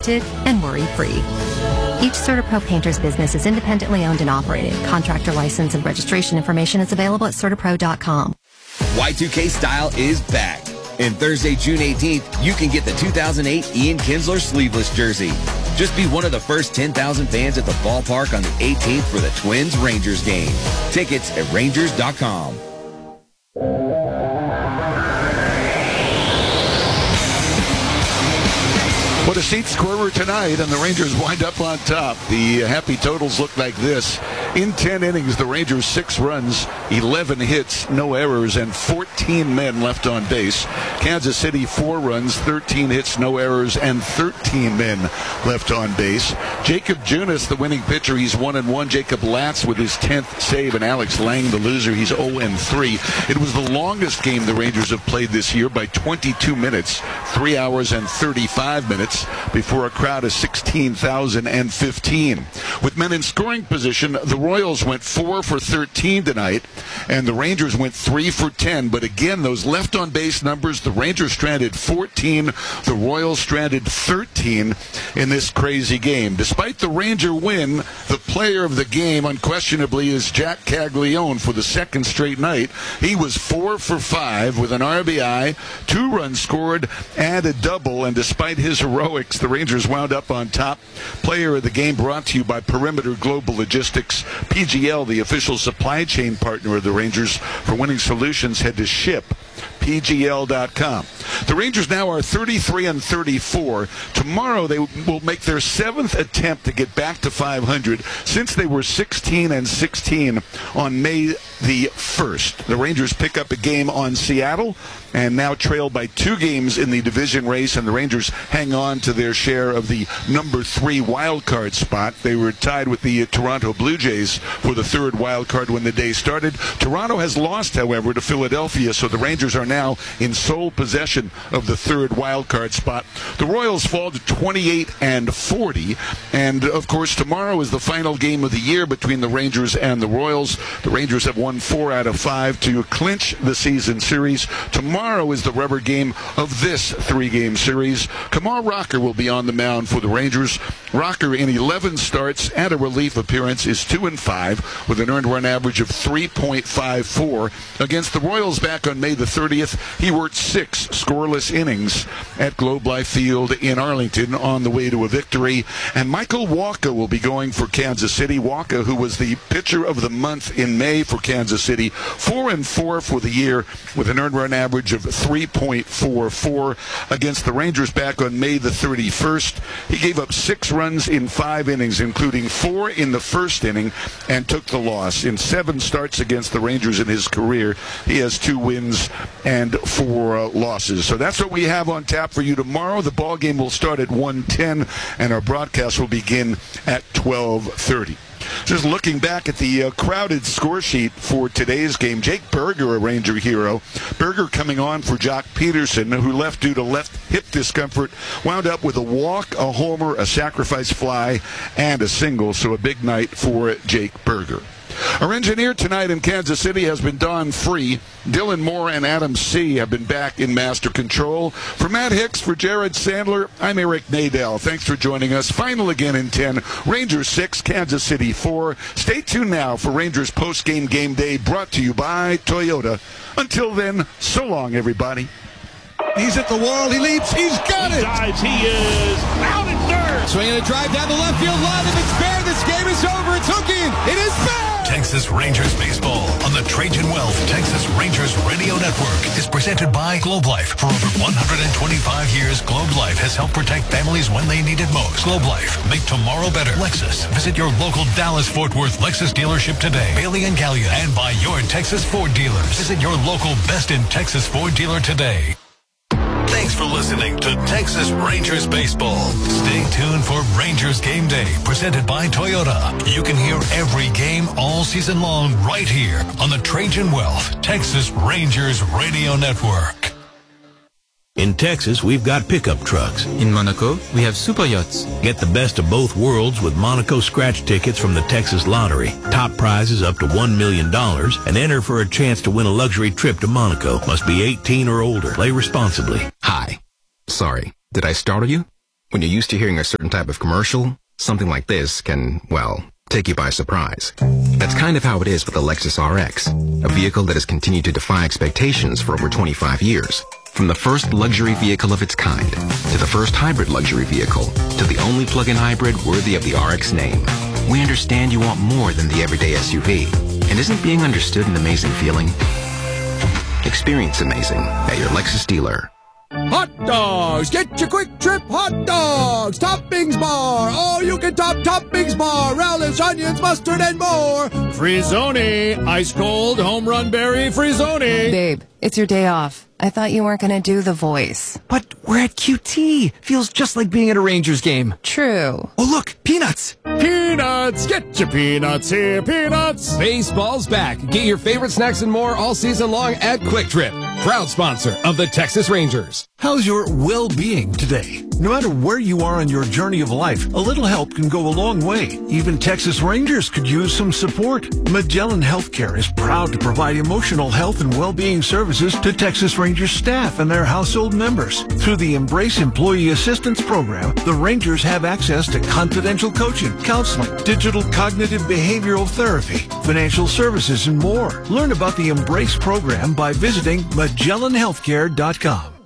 protected, and worry-free. Each CertaPro painter's business is independently owned and operated. Contractor license and registration information is available at CertaPro.com. Y2K Style is back. And Thursday, June 18th, you can get the 2008 Ian Kinsler sleeveless jersey. Just be one of the first 10,000 fans at the ballpark on the 18th for the Twins-Rangers game. Tickets at Rangers.com. What a seat scorer tonight, and the Rangers wind up on top. The happy totals look like this. In 10 innings, the Rangers 6 runs, 11 hits, no errors, and 14 men left on base. Kansas City 4 runs, 13 hits, no errors, and 13 men left on base. Jacob Junis, the winning pitcher, he's 1-1. Jacob Latz with his 10th save, and Alex Lang, the loser, he's 0-3. It was the longest game the Rangers have played this year by 22 minutes, 3 hours and 35 minutes. Before a crowd of 16,015. With men in scoring position, the Royals went 4 for 13 tonight, and the Rangers went 3 for 10. But again, those left on base numbers, the Rangers stranded 14, the Royals stranded 13 in this crazy game. Despite the Ranger win, the player of the game unquestionably is Jack Caglione for the second straight night. He was 4 for 5 with an RBI, 2 runs scored, and a double, and despite his heroics, the Rangers wound up on top. Player of the game brought to you by Perimeter Global Logistics. PGL, the official supply chain partner of the Rangers. For winning solutions, head to shippgl.com. The Rangers now are 33-34. Tomorrow they will make their 7th attempt to get back to 500 since they were 16-16 on May the 1st. The Rangers pick up a game on Seattle and now trail by 2 games in the division race, and the Rangers hang on to their share of the number 3 wild card spot. They were tied with the Toronto Blue Jays for the 3rd wild card when the day started. Toronto has lost, however, to Philadelphia, so the Rangers are now in sole possession of the 3rd wild card spot. The Royals fall to 28-40, and of course tomorrow is the final game of the year between the Rangers and the Royals. The Rangers have won 4 out of 5 to clinch the season series. Tomorrow is the rubber game of this 3-game series. Kumar Rocker will be on the mound for the Rangers. Rocker, in 11 starts and a relief appearance, is 2-5 with an earned run average of 3.54. Against the Royals back on May the 30th, he worked 6 scoreless innings at Globe Life Field in Arlington on the way to a victory. And Michael Wacha will be going for Kansas City. Wacha, who was the pitcher of the month in May for Kansas City, 4-4 for the year with an earned run average of 3.44. Against the Rangers back on May the 31st, he gave up 6 runs in 5 innings, including 4 in the first inning, and took the loss. In 7 starts against the Rangers in his career, he has 2 wins and 4 losses. So that's what we have on tap for you tomorrow. The ball game will start at 1:10, and our broadcast will begin at 12:30. Just looking back at the crowded score sheet for today's game, Jake Berger, a Ranger hero. Berger coming on for Jock Peterson, who left due to left hip discomfort, wound up with a walk, a homer, a sacrifice fly, and a single. So a big night for Jake Berger. Our engineer tonight in Kansas City has been Don Free. Dylan Moore and Adam C. have been back in master control. For Matt Hicks, for Jared Sandler, I'm Eric Nadel. Thanks for joining us. Final again in 10. Rangers 6, Kansas City 4. Stay tuned now for Rangers post-game game day, brought to you by Toyota. Until then, so long, everybody. He's at the wall. He leaps. He's got it. Dives. He is out at third. Swinging a drive down the left field line. If it's fair, this game is over. It's hooking. It is fair. Texas Rangers baseball on the Trajan Wealth Texas Rangers Radio Network is presented by Globe Life. For over 125 years, Globe Life has helped protect families when they need it most. Globe Life, make tomorrow better. Lexus, visit your local Dallas-Fort Worth Lexus dealership today. Bailey and Gallia, and by your Texas Ford dealers. Visit your local Best in Texas Ford dealer today. Thanks for listening to Texas Rangers Baseball. Stay tuned for Rangers Game Day, presented by Toyota. You can hear every game all season long right here on the Trajan Wealth Texas Rangers Radio Network. In Texas, we've got pickup trucks. In Monaco, we have super yachts. Get the best of both worlds with Monaco scratch tickets from the Texas Lottery. Top prizes up to $1 million, and enter for a chance to win a luxury trip to Monaco. Must be 18 or older. Play responsibly. Hi. Sorry, did I startle you? When you're used to hearing a certain type of commercial, something like this can, well, take you by surprise. That's kind of how it is with the Lexus RX, a vehicle that has continued to defy expectations for over 25 years. From the first luxury vehicle of its kind, to the first hybrid luxury vehicle, to the only plug-in hybrid worthy of the RX name. We understand you want more than the everyday SUV. And isn't being understood an amazing feeling? Experience amazing at your Lexus dealer. Hot dogs! Get your Quick Trip hot dogs! Toppings bar! Oh, you can top toppings bar! Relish, onions, mustard, and more! Frizzoni, ice cold home run berry Frizzoni. Babe, it's your day off. I thought you weren't going to do the voice. But we're at QT. Feels just like being at a Rangers game. True. Oh, look, peanuts. Peanuts! Get your peanuts here, peanuts! Baseball's back. Get your favorite snacks and more all season long at Quick Trip. Proud sponsor of the Texas Rangers. How's your well-being today? No matter where you are on your journey of life, a little help can go a long way. Even Texas Rangers could use some support. Magellan Healthcare is proud to provide emotional health and well-being services to Texas Rangers staff and their household members. Through the Embrace Employee Assistance Program, the Rangers have access to confidential coaching, counseling, digital cognitive behavioral therapy, financial services, and more. Learn about the Embrace program by visiting MagellanHealthcare.com.